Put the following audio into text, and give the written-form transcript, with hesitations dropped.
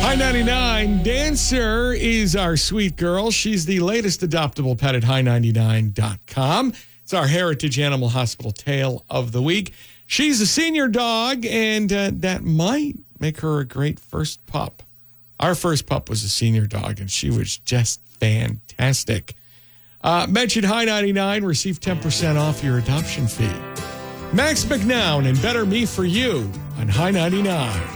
High 99 Dancer is our sweet girl. She's the latest adoptable pet at high99.com. It's our Heritage Animal Hospital tale of the week. She's a senior dog, and that might make her a great first pup. Our first pup was a senior dog, and she was just fantastic. Mention High 99, receive 10% off your adoption fee. Max McNown and Better Me for You on High 99.